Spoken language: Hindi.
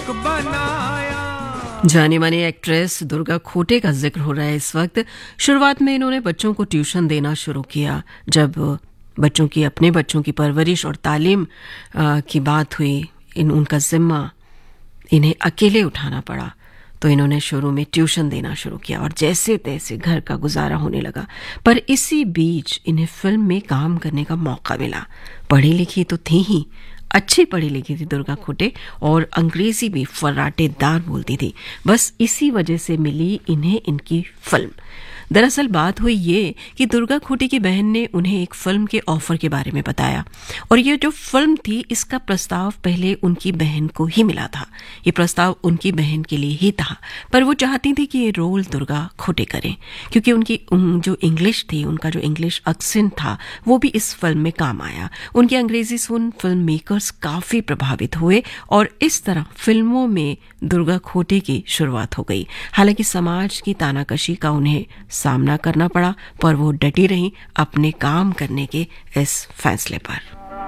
जानी मानी एक्ट्रेस दुर्गा खोटे का जिक्र हो रहा है इस वक्त। शुरुआत में इन्होंने बच्चों को ट्यूशन देना शुरू किया। जब अपने बच्चों की परवरिश और तालीम की बात हुई, उनका जिम्मा इन्हें अकेले उठाना पड़ा, तो इन्होंने शुरू में ट्यूशन देना शुरू किया और जैसे तैसे घर का गुजारा होने लगा। पर इसी बीच इन्हें फिल्म में काम करने का मौका मिला। पढ़ी लिखी तो थी ही, अच्छी पढ़ी लिखी थी दुर्गा खोटे, और अंग्रेजी भी फर्राटेदार बोलती थी। बस इसी वजह से मिली इन्हें इनकी फिल्म। दरअसल बात हुई ये कि दुर्गा खोटे की बहन ने उन्हें एक फिल्म के ऑफर के बारे में बताया, और ये जो फिल्म थी इसका प्रस्ताव पहले उनकी बहन को ही मिला था। ये प्रस्ताव उनकी बहन के लिए ही था, पर वो चाहती थी कि ये रोल दुर्गा खोटे करें, क्योंकि उनकी जो इंग्लिश थी, उनका जो इंग्लिश एक्सेंट था, वो भी इस फिल्म में काम आया। उनकी अंग्रेजी सुन फिल्म मेकर्स काफी प्रभावित हुए और इस तरह फिल्मों में दुर्गा खोटे की शुरुआत हो गई। हालांकि समाज की तानाकशी का उन्हें सामना करना पड़ा, पर वो डटी रहीं अपने काम करने के इस फैसले पर।